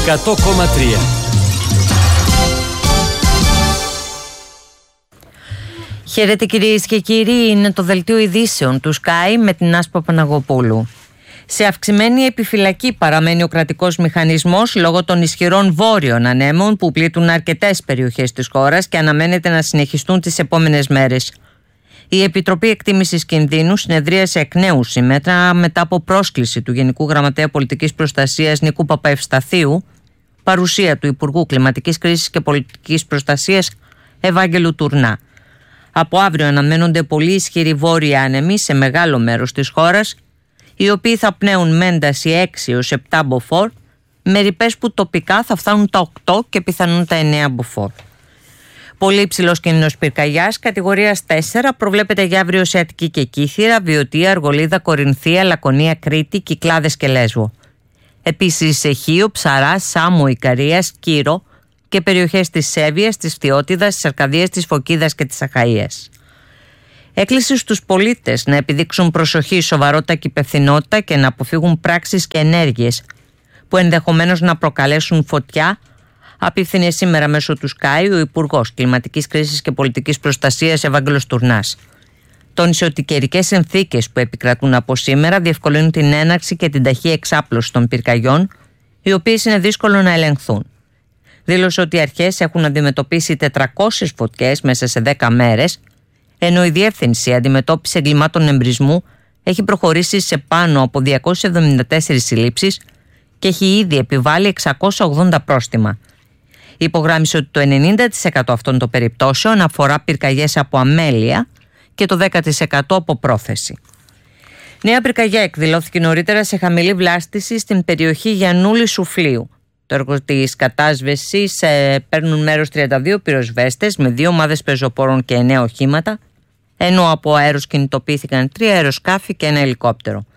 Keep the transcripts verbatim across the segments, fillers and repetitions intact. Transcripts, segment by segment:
εκατό κόμμα τρία. Χαίρετε κυρίες και κύριοι, είναι το δελτίο ειδήσεων του Sky με την Άσπα Παναγοπούλου. Σε αυξημένη επιφυλακή παραμένει ο κρατικός μηχανισμός λόγω των ισχυρών βόρειων ανέμων που πλήττουν αρκετές περιοχές της χώρας και αναμένεται να συνεχιστούν τις επόμενες μέρες. Η Επιτροπή Εκτίμησης Κινδύνου συνεδρίασε εκ νέου σήμερα μετά από πρόσκληση του Γενικού Γραμματέα Πολιτικής Προστασίας Νίκου Παπαευσταθίου, παρουσία του Υπουργού Κλιματικής Κρίσης και Πολιτικής Προστασίας Ευάγγελου Τουρνά. Από αύριο αναμένονται πολύ ισχυροί βόρειοι άνεμοι σε μεγάλο μέρος της χώρας, οι οποίοι θα πνέουν με ένταση έξι έως επτά μποφόρ, με ρηπές που τοπικά θα φτάνουν τα οκτώ και πιθανόν τα εννέα μποφόρ. Πολύ υψηλός κίνδυνος πυρκαγιάς, κατηγορίας τέσσερα, προβλέπεται για αύριο σε Αττική και Κύθυρα, Βιωτία, Αργολίδα, Κορινθία, Λακωνία, Κρήτη, Κυκλάδες και Λέσβο. Επίσης σε Χίο, Ψαρά, Σάμο, Ικαρίας, Κύρο και περιοχές της Σέβειας, της Φθιώτιδας, της Αρκαδίας, της Φωκίδας και της Αχαΐας. Έκκληση στους πολίτες να επιδείξουν προσοχή, σοβαρότητα και υπευθυνότητα και να αποφύγουν πράξεις και ενέργειες που ενδεχομένως να προκαλέσουν φωτιά, απίφθινε σήμερα μέσω του Sky ο Υπουργός Κλιματικής Κρίσης και Πολιτικής Προστασίας Ευάγγελος Τουρνάς. Τόνισε ότι οι καιρικές συνθήκες που επικρατούν από σήμερα διευκολύνουν την έναρξη και την ταχεία εξάπλωση των πυρκαγιών, οι οποίες είναι δύσκολο να ελεγχθούν. Δήλωσε ότι οι αρχές έχουν αντιμετωπίσει τετρακόσιες φωτιές μέσα σε δέκα μέρες, ενώ η Διεύθυνση Αντιμετώπισης Εγκλημάτων Εμπρισμού έχει προχωρήσει σε πάνω από διακόσιες εβδομήντα τέσσερις συλλήψεις και έχει ήδη επιβάλει εξακόσια ογδόντα πρόστιμα. Υπογράμμισε ότι το ενενήντα τοις εκατό αυτών των περιπτώσεων αφορά πυρκαγιές από αμέλεια και το δέκα τοις εκατό από πρόθεση. Νέα πυρκαγιά εκδηλώθηκε νωρίτερα σε χαμηλή βλάστηση στην περιοχή Γιαννούλη Σουφλίου. Το έργο της κατάσβεσης ε, παίρνουν μέρος τριάντα δύο πυροσβέστες με δύο ομάδες πεζοπόρων και εννέα οχήματα, ενώ από αέρος κινητοποιήθηκαν τρία αεροσκάφη και ένα ελικόπτερο.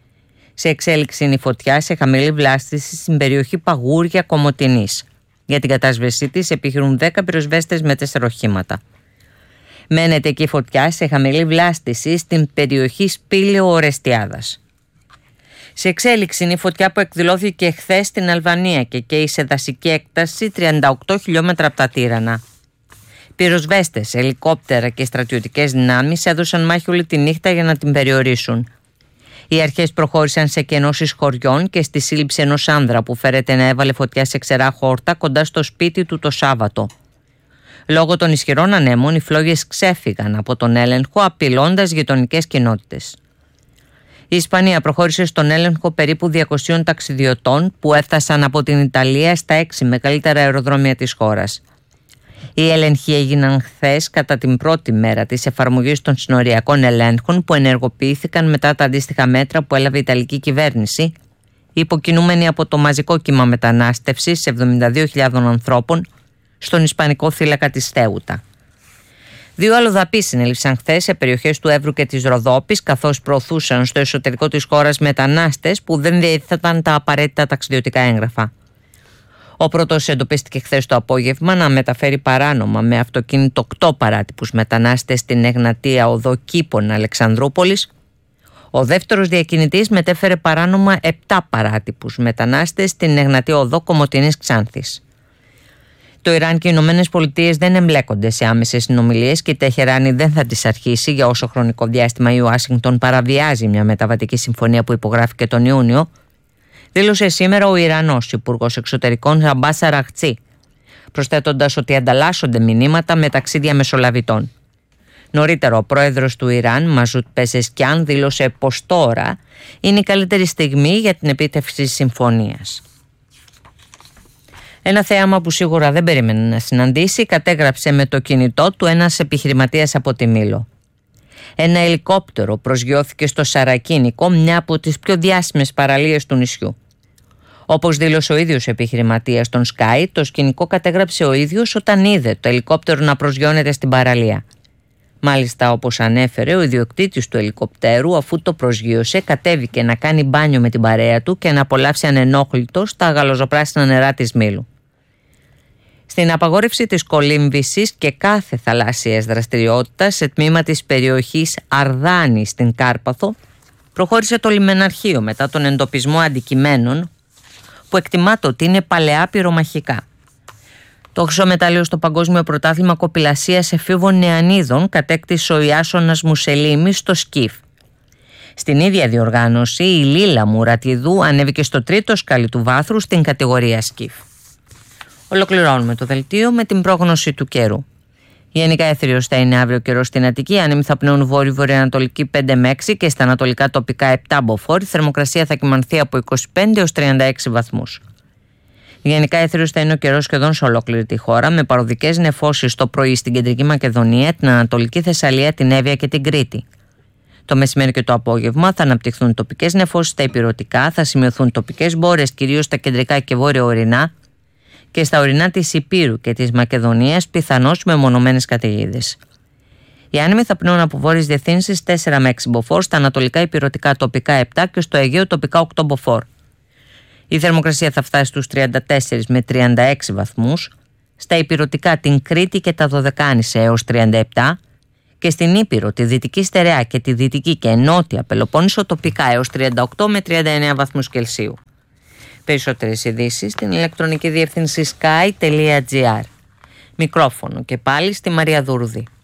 Σε εξέλιξη είναι η φωτιά σε χαμηλή βλάστηση στην περιοχή Παγούρια Κομοτηνής. Για την κατάσβεσή της επιχειρούν δέκα πυροσβέστες με τέσσερα οχήματα. Μένεται εκεί φωτιά σε χαμηλή βλάστηση στην περιοχή Σπήλαιο Ορεστιάδας. Σε εξέλιξη είναι η φωτιά που εκδηλώθηκε χθες στην Αλβανία και καίει σε δασική έκταση τριάντα οκτώ χιλιόμετρα από τα Τύρανα. Πυροσβέστες, ελικόπτερα και στρατιωτικές δυνάμεις έδωσαν μάχη όλη τη νύχτα για να την περιορίσουν. Οι αρχές προχώρησαν σε κενώσεις χωριών και στη σύλληψη ενός άνδρα που φέρεται να έβαλε φωτιά σε ξερά χόρτα κοντά στο σπίτι του το Σάββατο. Λόγω των ισχυρών ανέμων, οι φλόγες ξέφυγαν από τον έλεγχο, απειλώντας γειτονικές κοινότητες. Η Ισπανία προχώρησε στον έλεγχο περίπου διακοσίων ταξιδιωτών που έφτασαν από την Ιταλία στα έξι μεγαλύτερα αεροδρόμια της χώρας. Οι έλεγχοι έγιναν χθες κατά την πρώτη μέρα της εφαρμογής των συνοριακών ελέγχων που ενεργοποιήθηκαν μετά τα αντίστοιχα μέτρα που έλαβε η Ιταλική κυβέρνηση, υποκινούμενη από το μαζικό κύμα μετανάστευσης εβδομήντα δύο χιλιάδες ανθρώπων στον Ισπανικό θύλακα της Θέουτα. Δύο αλλοδαποί συνέληφθησαν χθες σε περιοχές του Εύρου και της Ροδόπης, καθώς προωθούσαν στο εσωτερικό της χώρας μετανάστες που δεν διέθεταν τα απαραίτητα ταξιδιωτικά έγγραφα. Ο πρώτος εντοπίστηκε χθες το απόγευμα να μεταφέρει παράνομα με αυτοκίνητο οκτώ παράτυπους μετανάστες στην Εγνατία Οδό Κήπων Αλεξανδρούπολης. Ο δεύτερος διακινητής μετέφερε παράνομα επτά παράτυπους μετανάστες στην Εγνατία Οδό Κομοτηνής Ξάνθης. Το Ιράν και οι Ηνωμένες Πολιτείες δεν εμπλέκονται σε άμεσες συνομιλίες και η Τεχεράνη δεν θα τις αρχίσει για όσο χρονικό διάστημα η Ουάσιγκτον παραβιάζει μια μεταβατική συμφωνία που υπογράφηκε τον Ιούνιο, δήλωσε σήμερα ο Ιρανός Υπουργός Εξωτερικών Αμπάς Αραγτσί, προσθέτοντας ότι ανταλλάσσονται μηνύματα μεταξύ διαμεσολαβητών. Νωρίτερα, ο πρόεδρος του Ιράν, Μαζούτ Πεζεσκιάν, δήλωσε πως τώρα είναι η καλύτερη στιγμή για την επίτευξη συμφωνίας. Ένα θέαμα που σίγουρα δεν περίμενε να συναντήσει κατέγραψε με το κινητό του ένας επιχειρηματίας από τη Μήλο. Ένα ελικόπτερο προσγειώθηκε στο Σαρακίνικο, μια από τις πιο διάσημες παραλίες του νησιού. Όπως δήλωσε ο ίδιος ο επιχειρηματίας στον Sky, το σκηνικό κατέγραψε ο ίδιος όταν είδε το ελικόπτερο να προσγειώνεται στην παραλία. Μάλιστα, όπως ανέφερε, ο ιδιοκτήτης του ελικοπτέρου, αφού το προσγείωσε, κατέβηκε να κάνει μπάνιο με την παρέα του και να απολαύσει ανενόχλητος τα γαλοζοπράσινα νερά της Μήλου. Στην απαγόρευση της κολύμβησης και κάθε θαλάσσιας δραστηριότητας σε τμήμα της περιοχής Αρδάνη στην Κάρπαθο, προχώρησε το λιμεναρχείο μετά τον εντοπισμό αντικειμένων που που εκτιμάται ότι είναι παλαιά πυρομαχικά. Το χρυσό μετάλλιο στο Παγκόσμιο Πρωτάθλημα Κοπηλασίας Εφήβων Νεανίδων κατέκτησε ο Ιάσονας Μουσελίμης στο σκιφ. Στην ίδια διοργάνωση η Λίλα Μουρατιδού ανέβηκε στο τρίτο σκάλι του βάθρου στην κατηγορία σκιφ. Ολοκληρώνουμε το δελτίο με την πρόγνωση του καιρού. Γενικά έθριος θα είναι αύριο καιρός στην Αττική, άνεμοι θα πνέουν βόρειο-βορειοανατολική πέντε με έξι και στα ανατολικά τοπικά επτά μποφόρ. Η θερμοκρασία θα κυμανθεί από είκοσι πέντε έως τριάντα έξι βαθμούς. Γενικά έθριος θα είναι ο καιρός σχεδόν σε ολόκληρη τη χώρα, με παροδικές νεφώσεις το πρωί στην κεντρική Μακεδονία, την Ανατολική Θεσσαλία, την Εύβοια και την Κρήτη. Το μεσημέρι και το απόγευμα θα αναπτυχθούν τοπικές νεφώσεις στα ηπειρωτικά, θα σημειωθούν τοπικές μπόρες κυρίως στα κεντρικά και βόρειο-ορεινά και στα ορεινά της Ηπείρου και της Μακεδονίας, πιθανώς με μονομένες καταιγίδες. Οι άνεμοι θα πνέουν από βόρειες διευθύνσεις τέσσερα με έξι μποφόρ, στα ανατολικά ηπειρωτικά τοπικά επτά και στο Αιγαίο τοπικά οκτώ μποφόρ. Η θερμοκρασία θα φτάσει στους τριάντα τέσσερα με τριάντα έξι βαθμούς, στα ηπειρωτικά την Κρήτη και τα Δωδεκάνησα έως τριάντα επτά και στην Ήπειρο, τη Δυτική Στερεά και τη Δυτική και Νότια Πελοπόννησο τοπικά έως τριάντα οκτώ με τριάντα εννέα βαθμούς Κελσίου. Περισσότερες ειδήσεις στην ηλεκτρονική διεύθυνση sky τελεία gr. Μικρόφωνο και πάλι στη Μαρία Δούρδη.